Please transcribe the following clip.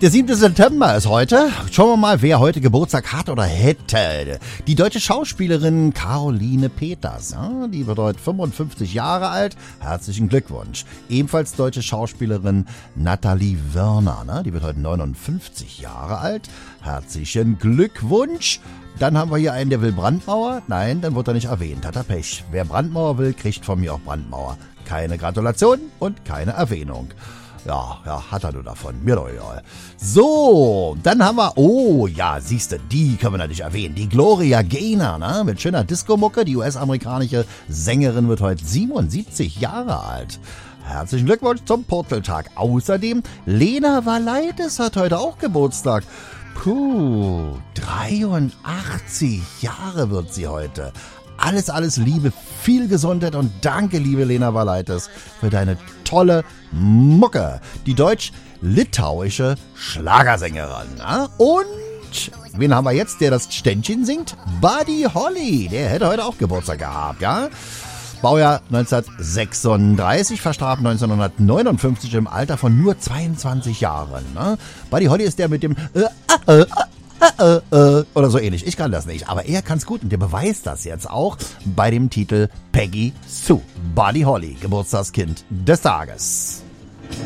Der 7. September ist heute. Schauen wir mal, wer heute Geburtstag hat oder hätte. Die deutsche Schauspielerin Caroline Peters. Ja, die wird heute 55 Jahre alt. Herzlichen Glückwunsch. Ebenfalls deutsche Schauspielerin Nathalie Wörner. Ne? Die wird heute 59 Jahre alt. Herzlichen Glückwunsch. Dann haben wir hier einen, der will Brandmauer. Nein, dann wird er nicht erwähnt. Hat er Pech. Wer Brandmauer will, kriegt von mir auch Brandmauer. Keine Gratulation und keine Erwähnung. Ja, hat er nur davon. Mir doch egal. So, dann haben wir, oh ja, siehste, die können wir natürlich erwähnen. Die Gloria Gaynor, ne? Mit schöner Disco-Mucke. Die US-amerikanische Sängerin wird heute 77 Jahre alt. Herzlichen Glückwunsch zum Purzeltag. Außerdem, Lena Valaitis hat heute auch Geburtstag. 83 Jahre wird sie heute. Alles Liebe, viel Gesundheit und danke, liebe Lena Valaitis, für deine tolle Mucke. Die deutsch-litauische Schlagersängerin. Ja? Und wen haben wir jetzt, der das Ständchen singt? Buddy Holly, der hätte heute auch Geburtstag gehabt, ja? Baujahr 1936, verstarb 1959 im Alter von nur 22 Jahren. Ne? Buddy Holly ist der mit dem oder so ähnlich. Ich kann das nicht, aber er kann es gut und der beweist das jetzt auch bei dem Titel Peggy Sue. Buddy Holly, Geburtstagskind des Tages.